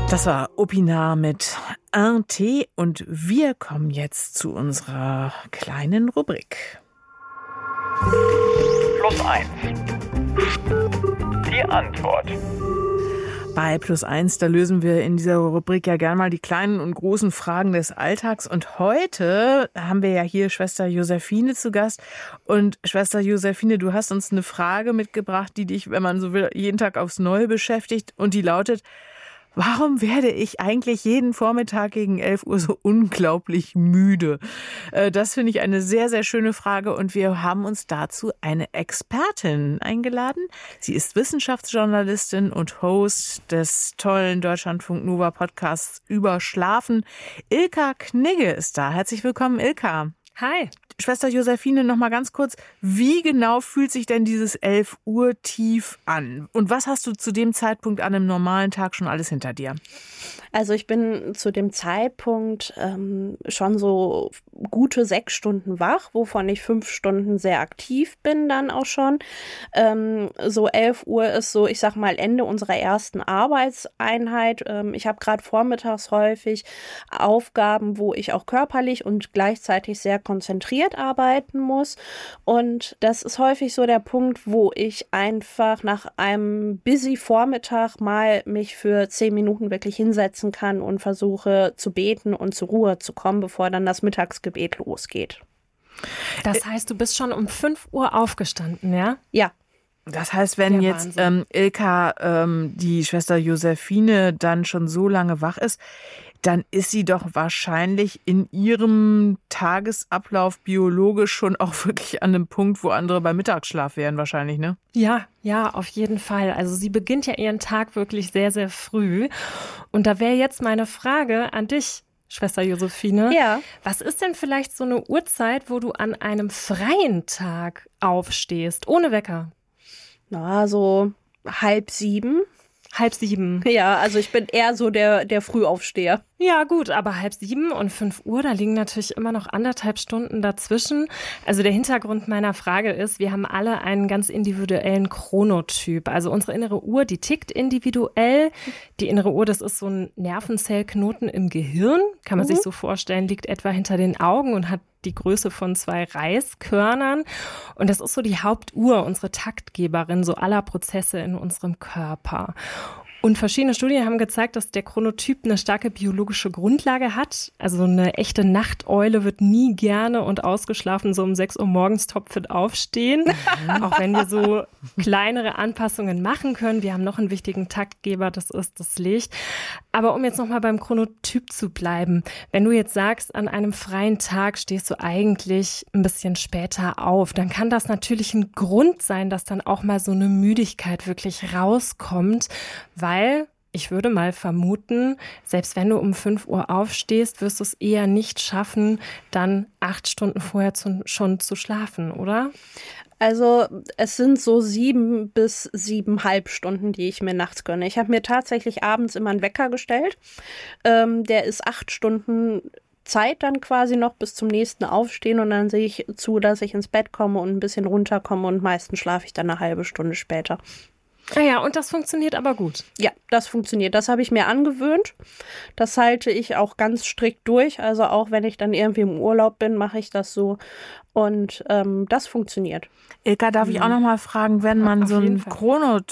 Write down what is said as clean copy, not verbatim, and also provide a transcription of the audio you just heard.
Das war Opina mit Un Tee und wir kommen jetzt zu unserer kleinen Rubrik. Plus 1. Die Antwort. Bei Plus 1, da lösen wir in dieser Rubrik ja gern mal die kleinen und großen Fragen des Alltags. Und heute haben wir ja hier Schwester Josephine zu Gast. Und Schwester Josephine, du hast uns eine Frage mitgebracht, die dich, wenn man so will, jeden Tag aufs Neue beschäftigt. Und die lautet: Warum werde ich eigentlich jeden Vormittag gegen 11 Uhr so unglaublich müde? Das finde ich eine sehr, sehr schöne Frage und wir haben uns dazu eine Expertin eingeladen. Sie ist Wissenschaftsjournalistin und Host des tollen Deutschlandfunk Nova Podcasts über Schlafen. Ilka Knigge ist da. Herzlich willkommen, Ilka. Hi. Schwester Josephine, noch mal ganz kurz, wie genau fühlt sich denn dieses 11 Uhr Tief an? Und was hast du zu dem Zeitpunkt an einem normalen Tag schon alles hinter dir? Also ich bin zu dem Zeitpunkt schon so gute 6 Stunden wach, wovon ich 5 Stunden sehr aktiv bin dann auch schon. So 11 Uhr ist so, ich sag mal, Ende unserer ersten Arbeitseinheit. Ich habe gerade vormittags häufig Aufgaben, wo ich auch körperlich und gleichzeitig sehr konzentriert arbeiten muss. Und das ist häufig so der Punkt, wo ich einfach nach einem busy Vormittag mal mich für 10 Minuten wirklich hinsetzen kann und versuche zu beten und zur Ruhe zu kommen, bevor dann das Mittagsgebet losgeht. Das heißt, du bist schon um 5 Uhr aufgestanden, ja? Ja. Das heißt, wenn Ja, jetzt Ilka, die Schwester Josephine, dann schon so lange wach ist, dann ist sie doch wahrscheinlich in ihrem Tagesablauf biologisch schon auch wirklich an einem Punkt, wo andere beim Mittagsschlaf wären wahrscheinlich, ne? Ja, auf jeden Fall. Also sie beginnt ja ihren Tag wirklich sehr, sehr früh. Und da wäre jetzt meine Frage an dich, Schwester Josephine. Ja. Was ist denn vielleicht so eine Uhrzeit, wo du an einem freien Tag aufstehst, ohne Wecker? Na, so 6:30. 6:30. Ja, also ich bin eher so der Frühaufsteher. Ja gut, aber 6:30 und 5 Uhr, da liegen natürlich immer noch 1,5 Stunden dazwischen. Also der Hintergrund meiner Frage ist, wir haben alle einen ganz individuellen Chronotyp. Also unsere innere Uhr, die tickt individuell. Die innere Uhr, das ist so ein Nervenzellknoten im Gehirn, kann man sich so vorstellen, liegt etwa hinter den Augen und hat die Größe von 2 Reiskörnern. Und das ist so die Hauptuhr, unsere Taktgeberin so aller Prozesse in unserem Körper. Und verschiedene Studien haben gezeigt, dass der Chronotyp eine starke biologische Grundlage hat. Also eine echte Nachteule wird nie gerne und ausgeschlafen so um 6 Uhr morgens topfit aufstehen. Auch wenn wir so kleinere Anpassungen machen können. Wir haben noch einen wichtigen Taktgeber, das ist das Licht. Aber um jetzt nochmal beim Chronotyp zu bleiben. Wenn du jetzt sagst, an einem freien Tag stehst du eigentlich ein bisschen später auf, dann kann das natürlich ein Grund sein, dass dann auch mal so eine Müdigkeit wirklich rauskommt, weil ich würde mal vermuten, selbst wenn du um 5 Uhr aufstehst, wirst du es eher nicht schaffen, dann 8 Stunden vorher schon zu schlafen, oder? Also es sind so 7 bis 7,5 Stunden, die ich mir nachts gönne. Ich habe mir tatsächlich abends immer einen Wecker gestellt. Der ist 8 Stunden Zeit dann quasi noch bis zum nächsten Aufstehen und dann sehe ich zu, dass ich ins Bett komme und ein bisschen runterkomme und meistens schlafe ich dann eine halbe Stunde später. Ah ja, und das funktioniert aber gut. Ja, das funktioniert. Das habe ich mir angewöhnt. Das halte ich auch ganz strikt durch. Also auch wenn ich dann irgendwie im Urlaub bin, mache ich das so. Und das funktioniert. Ilka, darf ich auch noch mal fragen, wenn man so einen